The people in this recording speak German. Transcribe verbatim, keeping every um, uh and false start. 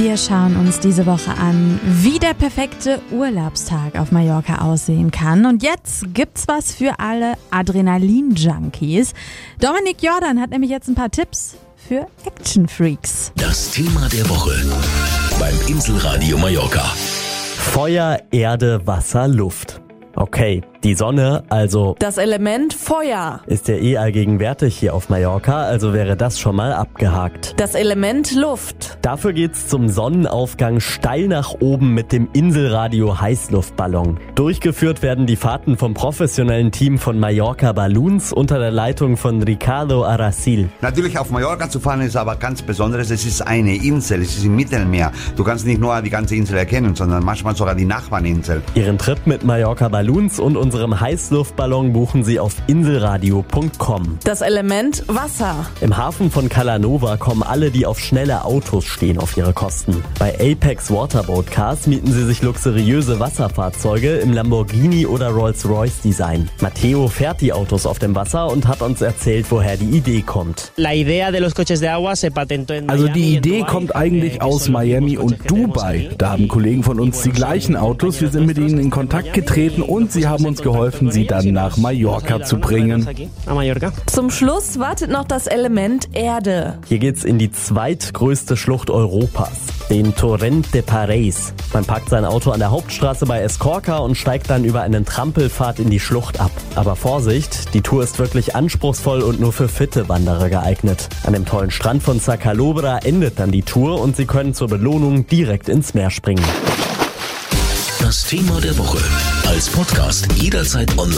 Wir schauen uns diese Woche an, wie der perfekte Urlaubstag auf Mallorca aussehen kann. Und jetzt gibt's was für alle Adrenalin-Junkies. Dominik Jordan hat nämlich jetzt ein paar Tipps für Action-Freaks. Das Thema der Woche beim Inselradio Mallorca. Feuer, Erde, Wasser, Luft. Okay, die Sonne, also das Element Feuer, ist ja eh allgegenwärtig hier auf Mallorca, also wäre das schon mal abgehakt. das Element Luft. Dafür geht's zum Sonnenaufgang steil nach oben mit dem Inselradio Heißluftballon. Durchgeführt werden die Fahrten vom professionellen Team von Mallorca Balloons unter der Leitung von Ricardo Aracil. Natürlich auf Mallorca zu fahren ist aber ganz Besonderes. Es ist eine Insel, es ist im Mittelmeer. Du kannst nicht nur die ganze Insel erkennen, sondern manchmal sogar die Nachbarninsel. Ihren Trip mit Mallorca Balloons und unserem Heißluftballon buchen Sie auf inselradio punkt com. Das Element Wasser. Im Hafen von Cala Nova kommen alle, die auf schnelle Autos stehen, auf ihre Kosten. Bei Apex Waterboat Cars mieten Sie sich luxuriöse Wasserfahrzeuge im Lamborghini oder Rolls-Royce Design. Matteo fährt die Autos auf dem Wasser und hat uns erzählt, woher die Idee kommt. Also die Idee kommt eigentlich aus Miami und Dubai. Da haben Kollegen von uns die gleichen Autos. Wir sind mit ihnen in Kontakt getreten und sie haben uns geholfen, sie dann nach Mallorca zu bringen. Zum Schluss wartet noch das Element Erde. Hier geht's in die zweitgrößte Schlucht Europas, den Torrent de Pareis. Man parkt sein Auto an der Hauptstraße bei Escorca und steigt dann über einen Trampelpfad in die Schlucht ab. Aber Vorsicht, die Tour ist wirklich anspruchsvoll und nur für fitte Wanderer geeignet. An dem tollen Strand von Sa Calobra endet dann die Tour und Sie können zur Belohnung direkt ins Meer springen. Das Thema der Woche als Podcast jederzeit online